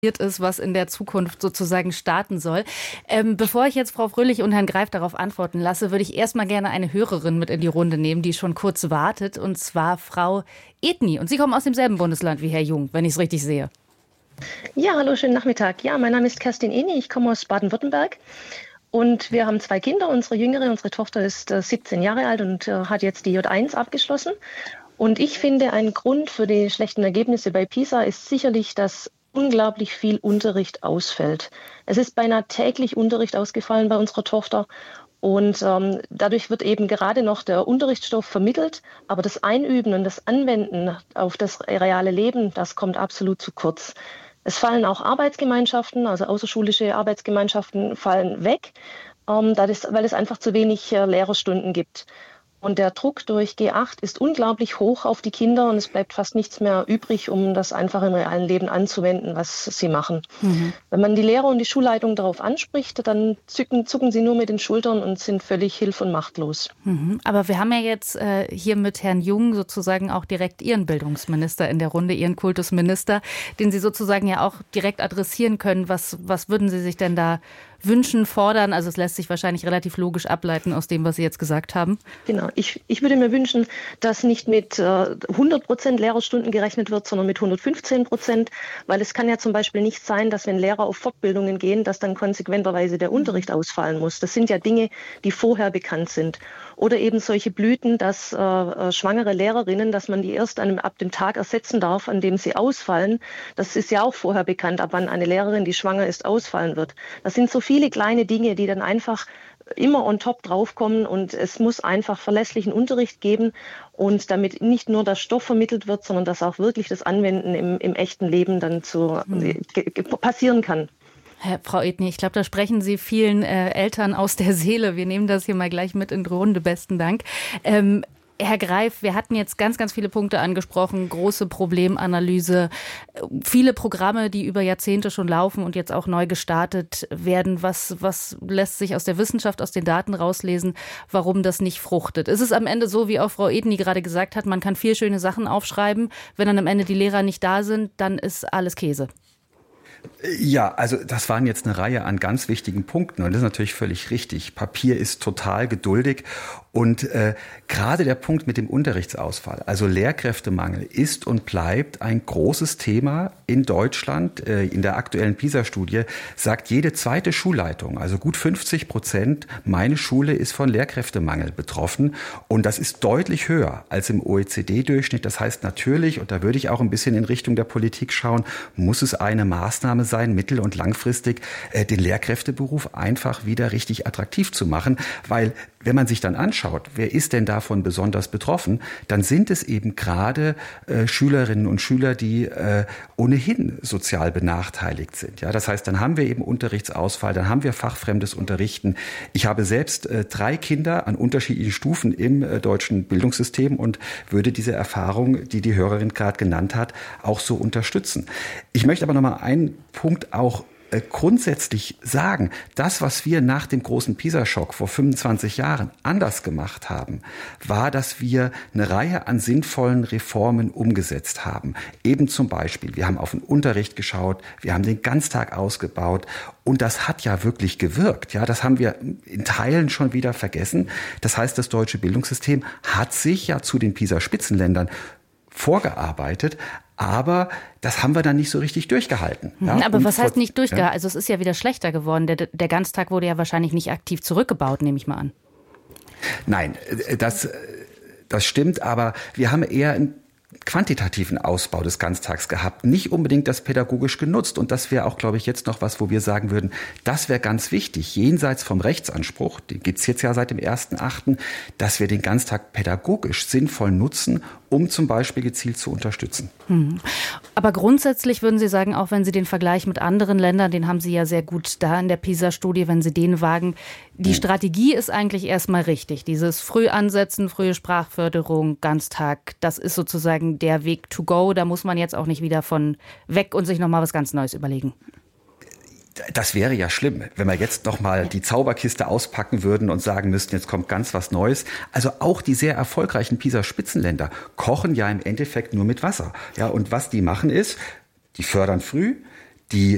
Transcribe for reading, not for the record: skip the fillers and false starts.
ist, was in der Zukunft sozusagen starten soll. Bevor ich jetzt Frau Fröhlich und Herrn Greif darauf antworten lasse, würde ich erstmal gerne eine Hörerin mit in die Runde nehmen, die schon kurz wartet, und zwar Frau Edni. Und Sie kommen aus demselben Bundesland wie Herr Jung, wenn ich es richtig sehe. Ja, hallo, schönen Nachmittag. Ja, mein Name ist Kerstin Edni, ich komme aus Baden-Württemberg. Und wir haben 2 Kinder. Unsere Tochter ist 17 Jahre alt und hat jetzt die J1 abgeschlossen. Und ich finde, ein Grund für die schlechten Ergebnisse bei PISA ist sicherlich, dass unglaublich viel Unterricht ausfällt. Es ist beinahe täglich Unterricht ausgefallen bei unserer Tochter. Und dadurch wird eben gerade noch der Unterrichtsstoff vermittelt. Aber das Einüben und das Anwenden auf das reale Leben, das kommt absolut zu kurz. Es fallen auch Arbeitsgemeinschaften, also außerschulische Arbeitsgemeinschaften fallen weg, weil es einfach zu wenig Lehrerstunden gibt. Und der Druck durch G8 ist unglaublich hoch auf die Kinder und es bleibt fast nichts mehr übrig, um das einfach im realen Leben anzuwenden, was sie machen. Wenn man die Lehrer und die Schulleitung darauf anspricht, dann zucken sie nur mit den Schultern und sind völlig hilf- und machtlos. Aber wir haben ja jetzt hier mit Herrn Jung sozusagen auch direkt Ihren Bildungsminister in der Runde, Ihren Kultusminister, den Sie sozusagen ja auch direkt adressieren können. Was würden Sie sich denn da wünschen, fordern? Also es lässt sich wahrscheinlich relativ logisch ableiten aus dem, was Sie jetzt gesagt haben. Genau. Ich würde mir wünschen, dass nicht mit 100% Lehrerstunden gerechnet wird, sondern mit 115%, weil es kann ja zum Beispiel nicht sein, dass wenn Lehrer auf Fortbildungen gehen, dass dann konsequenterweise der Unterricht ausfallen muss. Das sind ja Dinge, die vorher bekannt sind. Oder eben solche Blüten, dass schwangere Lehrerinnen, dass man die erst ab dem Tag ersetzen darf, an dem sie ausfallen. Das ist ja auch vorher bekannt, ab wann eine Lehrerin, die schwanger ist, ausfallen wird. Das sind so viele kleine Dinge, die dann einfach immer on top draufkommen, und es muss einfach verlässlichen Unterricht geben, und damit nicht nur der Stoff vermittelt wird, sondern dass auch wirklich das Anwenden im echten Leben dann passieren kann. Frau Edni, ich glaube, da sprechen Sie vielen Eltern aus der Seele. Wir nehmen das hier mal gleich mit in die Runde. Besten Dank. Herr Greif, wir hatten jetzt ganz, ganz viele Punkte angesprochen, große Problemanalyse, viele Programme, die über Jahrzehnte schon laufen und jetzt auch neu gestartet werden. Was lässt sich aus der Wissenschaft, aus den Daten rauslesen, warum das nicht fruchtet? Ist es am Ende so, wie auch Frau Edni gerade gesagt hat, man kann viel schöne Sachen aufschreiben, wenn dann am Ende die Lehrer nicht da sind, dann ist alles Käse? Ja, also das waren jetzt eine Reihe an ganz wichtigen Punkten und das ist natürlich völlig richtig. Papier ist total geduldig und gerade der Punkt mit dem Unterrichtsausfall, also Lehrkräftemangel, ist und bleibt ein großes Thema in Deutschland. In der aktuellen PISA-Studie sagt jede zweite Schulleitung, also gut 50%, meine Schule ist von Lehrkräftemangel betroffen, und das ist deutlich höher als im OECD-Durchschnitt. Das heißt natürlich, und da würde ich auch ein bisschen in Richtung der Politik schauen, muss es eine Maßnahme sein, mittel- und langfristig den Lehrkräfteberuf einfach wieder richtig attraktiv zu machen, weil wenn man sich dann anschaut, wer ist denn davon besonders betroffen, dann sind es eben gerade Schülerinnen und Schüler, die ohnehin sozial benachteiligt sind. Ja, das heißt, dann haben wir eben Unterrichtsausfall, dann haben wir fachfremdes Unterrichten. Ich habe selbst 3 Kinder an unterschiedlichen Stufen im deutschen Bildungssystem und würde diese Erfahrung, die die Hörerin gerade genannt hat, auch so unterstützen. Ich möchte aber noch mal einen Punkt auch grundsätzlich sagen, das, was wir nach dem großen PISA-Schock vor 25 Jahren anders gemacht haben, war, dass wir eine Reihe an sinnvollen Reformen umgesetzt haben. Eben zum Beispiel, wir haben auf den Unterricht geschaut, wir haben den Ganztag ausgebaut, und das hat ja wirklich gewirkt. Ja, das haben wir in Teilen schon wieder vergessen. Das heißt, das deutsche Bildungssystem hat sich ja zu den PISA-Spitzenländern vorgearbeitet, aber das haben wir dann nicht so richtig durchgehalten. Ja? Aber was heißt nicht durchgehalten? Ja? Also es ist ja wieder schlechter geworden. Der Ganztag wurde ja wahrscheinlich nicht aktiv zurückgebaut, nehme ich mal an. Nein, das stimmt, aber wir haben eher einen quantitativen Ausbau des Ganztags gehabt, nicht unbedingt das pädagogisch genutzt. Und das wäre auch, glaube ich, jetzt noch was, wo wir sagen würden, das wäre ganz wichtig, jenseits vom Rechtsanspruch, den gibt's jetzt ja seit dem 1.8., dass wir den Ganztag pädagogisch sinnvoll nutzen, um zum Beispiel gezielt zu unterstützen. Aber grundsätzlich würden Sie sagen, auch wenn Sie den Vergleich mit anderen Ländern, den haben Sie ja sehr gut da in der PISA-Studie, wenn Sie den wagen, die Strategie ist eigentlich erstmal richtig. Dieses Frühansetzen, frühe Sprachförderung, Ganztag, das ist sozusagen der Weg to go. Da muss man jetzt auch nicht wieder von weg und sich nochmal was ganz Neues überlegen. Das wäre ja schlimm, wenn wir jetzt noch mal die Zauberkiste auspacken würden und sagen müssten, jetzt kommt ganz was Neues. Also auch die sehr erfolgreichen PISA-Spitzenländer kochen ja im Endeffekt nur mit Wasser. Ja, und was die machen ist, die fördern früh, die